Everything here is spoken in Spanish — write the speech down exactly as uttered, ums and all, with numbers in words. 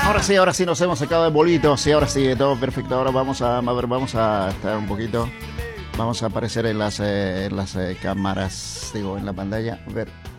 Ahora sí, ahora sí nos hemos sacado el bolito. Sí, ahora sí, todo perfecto. Ahora vamos a, a ver, vamos a estar un poquito. Vamos a aparecer en las, eh, en las eh, cámaras, digo, en la pantalla. A ver.